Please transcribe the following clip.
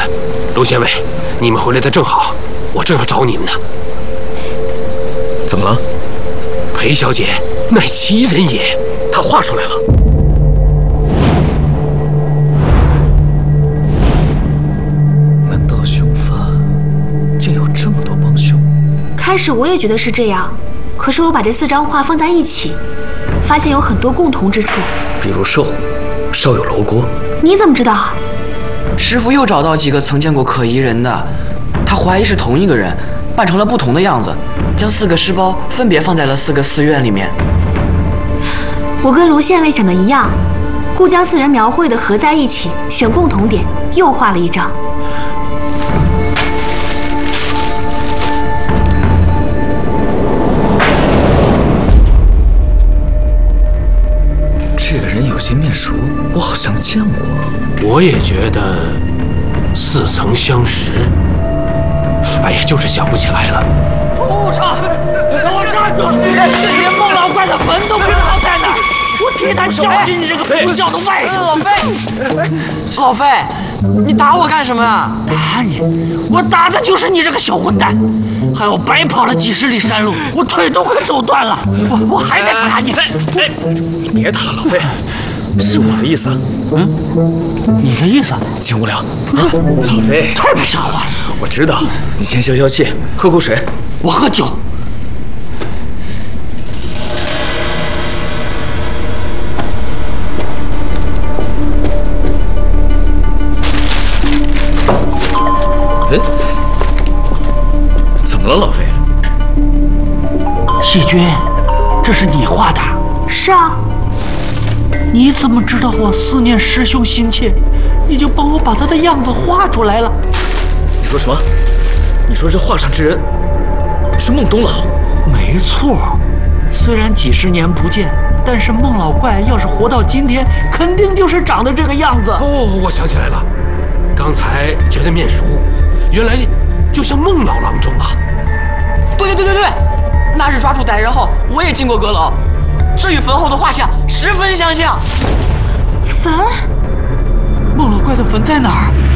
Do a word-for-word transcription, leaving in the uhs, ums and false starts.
卢县尉，你们回来的正好，我正要找你们呢。 怎么了？ 裴小姐乃奇人也，她画出来了。 难道凶犯竟有这么多帮凶？ 开始我也觉得是这样，可是我把这四张画放在一起，发现有很多共同之处。 比如寿，烧有楼锅。 你怎么知道？ 师傅又找到几个曾见过可疑人的，他怀疑是同一个人，扮成了不同的样子，将四个尸包分别放在了四个寺院里面。 我跟卢县尉想的一样，故将四人描绘的合在一起，选共同点，又画了一张。 这个人有些面熟，我好像见过。 我也觉得似曾相识，哎呀，就是想不起来了。 畜生！给我站住！连四爷孟老怪的坟都不知道在哪儿，我替他教训你这个不孝的外甥！ 老费，老费，你打我干什么啊？ 打你！我打的就是你这个小混蛋！害我白跑了几十里山路，我腿都快走断了，我我还得打你！ 哎，你别打了，老费，是我的意思。 嗯，你的意思？ 请无聊啊，老费， 太不像话了！ 我知道，你先消消气，喝口水。 我喝酒。 哎，怎么了，老费？ 细君，这是你画的？ 是啊。 你怎么知道我思念师兄心切？你就帮我把他的样子画出来了。 你说什么？你说这画上之人是孟东老？ 没错，虽然几十年不见，但是孟老怪要是活到今天，肯定就是长得这个样子。 哦，我想起来了，刚才觉得面熟，原来就像孟老郎中啊。 对对对对对，那日抓住歹人后，我也进过阁楼，这与坟后的画像十分相像。 坟？ 孟老怪的坟在哪儿？